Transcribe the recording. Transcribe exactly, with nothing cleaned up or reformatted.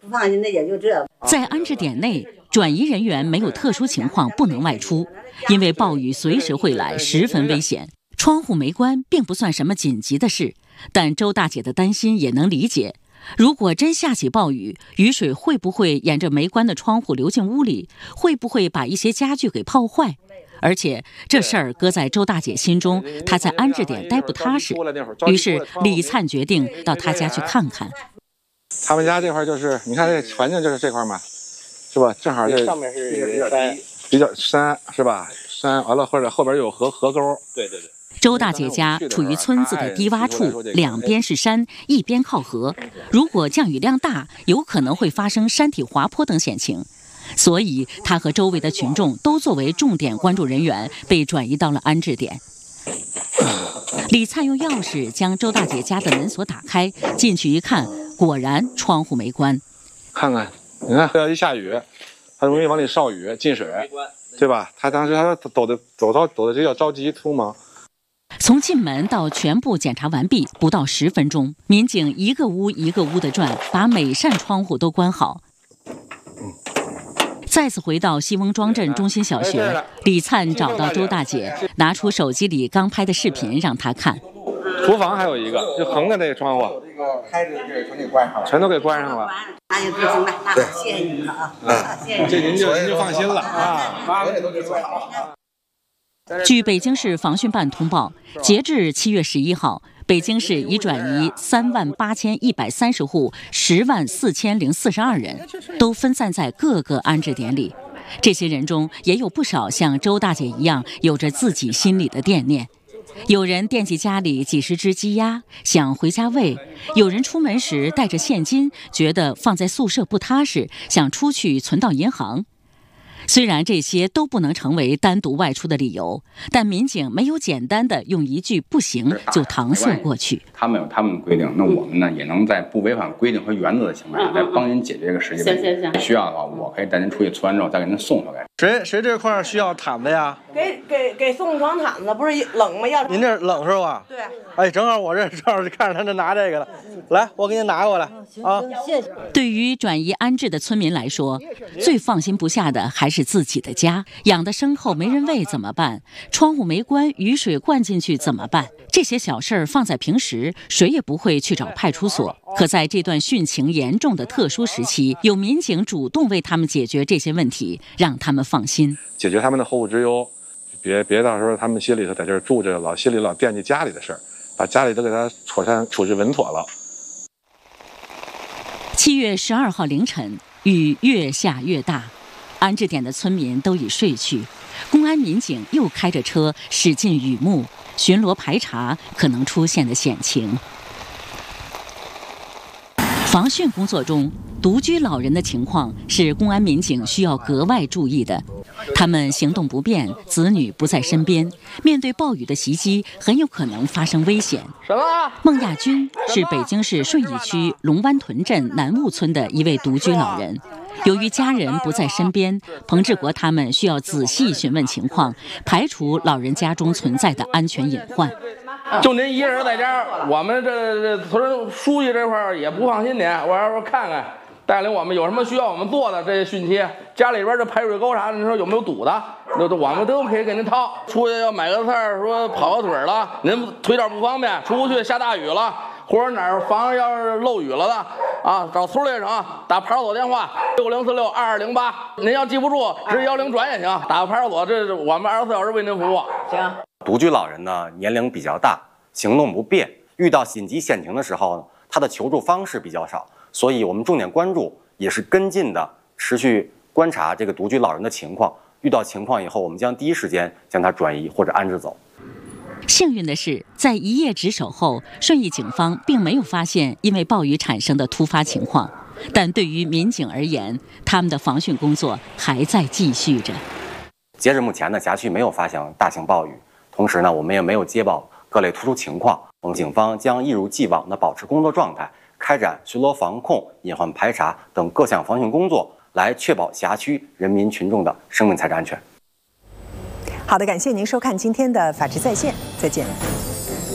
放心的也就这。 在安置点内，转移人员没有特殊情况不能外出，因为暴雨随时会来，十分危险。窗户没关并不算什么紧急的事，但周大姐的担心也能理解。如果真下起暴雨，雨水会不会沿着没关的窗户流进屋里？会不会把一些家具给泡坏？而且这事儿搁在周大姐心中，她在安置点待不踏实。于是李灿决定到她家去看看。 他们家这块就是，你看这环境就是这块嘛，是吧？正好这上面是山， 比较山是吧？山完了或者后边有河河沟。 对对对。 周大姐家处于村子的低洼处，两边是山，一边靠河。如果降雨量大，有可能会发生山体滑坡等险情，所以她和周围的群众都作为重点关注人员，被转移到了安置点。李灿用钥匙将周大姐家的门锁打开，进去一看，果然窗户没关。 看看，你看，要一下雨，它容易往里潲雨进水，对吧？他当时他抖的走着抖的这叫着急匆忙。 从进门到全部检查完毕，不到十分钟，民警一个屋一个屋的转，把每扇窗户都关好。再次回到西翁庄镇中心小学，李灿找到周大姐，拿出手机里刚拍的视频让她看。 厨房还有一个，就横的那个窗户， 这个开着这全给关上了， 全都给关上了。 那就行了，那谢谢你了啊！谢谢你， 这您就您就放心了啊， 我也都给关好了。 据北京市防汛办通报，截至七月十一号，北京市已转移三万八千一百三十户，十万四千零四十二人，都分散在各个安置点里。这些人中也有不少像周大姐一样，有着自己心里的惦念。有人惦记家里几十只鸡鸭，想回家喂；有人出门时带着现金，觉得放在宿舍不踏实，想出去存到银行。虽然这些都不能成为单独外出的理由，但民警没有简单的用一句不行就搪塞过去。 他们有他们的规定，那我们呢也能在不违反规定和原则的情况下，来帮您解决这个实际问题。 行行行， 需要的话，我可以带您出去存完之后再给您送回来。 谁谁这块需要毯子呀？ 给给给送床毯子，不是冷吗？要您这冷是吧？ 对。 哎，正好我这正好看着他这拿这个了，来，我给你拿过来啊。 谢谢。对于转移安置的村民来说，最放心不下的还是自己的家。养的牲口没人喂怎么办？窗户没关，雨水灌进去怎么办？这些小事儿放在平时，谁也不会去找派出所。可在这段汛情严重的特殊时期，有民警主动为他们解决这些问题，让他们放心， 解决他们的后顾之忧，别别到时候他们心里头在这儿住着，老心里老惦记家里的事儿，把家里都给他妥善处置稳妥了。 七月十二号凌晨，雨越下越大，安置点的村民都已睡去，公安民警又开着车驶进雨幕，巡逻排查可能出现的险情。防汛工作中，独居老人的情况是公安民警需要格外注意的。他们行动不便，子女不在身边，面对暴雨的袭击，很有可能发生危险。 什么？ 孟亚军是北京市顺义区龙湾屯镇南务村的一位独居老人。由于家人不在身边，彭志国他们需要仔细询问情况，排除老人家中存在的安全隐患。 就您一人在家，我们这这村书记这块也不放心您，我要说看看，带领我们有什么需要我们做的这些汛期，家里边这排水沟啥的，你说有没有堵的？那我们都可以给您掏。出去要买个菜，说跑个腿了，您腿脚不方便，出去下大雨了，或者哪儿房要是漏雨了的啊，找村里长打派出所电话六零四六二二零八，您要记不住，直接幺零转也行，打个派出所，这我们二十四小时为您服务。 行。 独居老人呢，年龄比较大，行动不便，遇到紧急险情的时候呢，他的求助方式比较少，所以我们重点关注也是跟进的，持续观察这个独居老人的情况。遇到情况以后，我们将第一时间将他转移或者安置走。 幸运的是，在一夜值守后，顺义警方并没有发现因为暴雨产生的突发情况，但对于民警而言，他们的防汛工作还在继续着。 截至目前呢，辖区没有发现大型暴雨，同时呢，我们也没有接报各类突出情况。我们警方将一如既往地保持工作状态，开展巡逻防控、隐患排查等各项防汛工作，来确保辖区人民群众的生命财产安全。 好的，感谢您收看今天的《法治在线》，再见。